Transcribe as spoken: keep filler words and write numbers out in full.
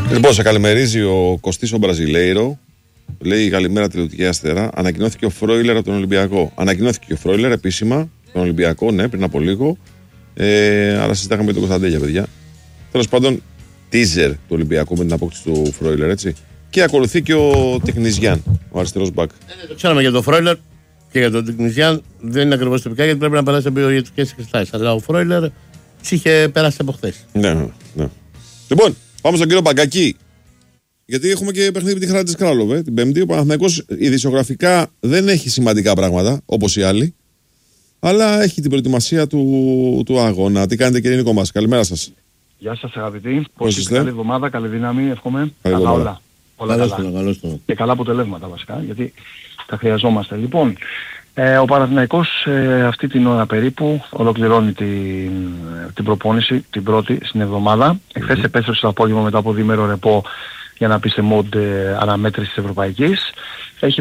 Λοιπόν, σε καλημερίζει ο Κωστής ο Μπραζιλέιρο. Λέει καλημέρα τηλεοπτική αστέρα. Ανακοινώθηκε ο Φρόιλερ από τον Ολυμπιακό. Ανακοινώθηκε ο Φρόιλερ επίσημα τον Ολυμπιακό, ναι, πριν από λίγο. Ε, άρα συζητάγαμε με τον Κωνσταντέλια, παιδιά. Τέλος πάντων, teaser του Ολυμπιακού με την απόκτηση του Φρόιλερ, έτσι. Και ακολουθεί και ο Τεκνιζιάν, ο αριστερός μπακ. Ε, το ξέραμε για τον Φρόιλερ και για τον Τεκνιζιάν. Δεν είναι ακριβώς τοπικά γιατί πρέπει να περάσει από ιατρικές εξετάσεις. Αλλά ο Φρόιλερ τις είχε περάσει από χθες. Ναι, ναι. Λοιπόν, πάμε στον κύριο Μπαγκακή. Γιατί έχουμε και παιχνίδι με τη Χαρά της Κράλοβε την Πέμπτη. Ο Παναθηναϊκός ειδησιογραφικά δεν έχει σημαντικά πράγματα όπως οι άλλοι. Αλλά έχει την προετοιμασία του, του αγώνα. Τι κάνετε, κύριε Νίκο μας? Καλημέρα σας. Γεια σας αγαπητοί. Πώς είστε? Καλή εβδομάδα, καλή δύναμη, εύχομαι. Καλή καλά εβδομάδα. όλα. Όλα Καλώς καλά. το, καλώς το. Και καλά αποτελέσματα βασικά, γιατί τα χρειαζόμαστε. Λοιπόν, ε, ο Παναθηναϊκός ε, αυτή την ώρα περίπου ολοκληρώνει την, την προπόνηση, την πρώτη στην εβδομάδα. Mm-hmm. Εχθές επέστρεψε το απόγευμα μετά από διήμερο ρεπό για να πει σε mode ε, αναμέτρησης ευρωπαϊκής.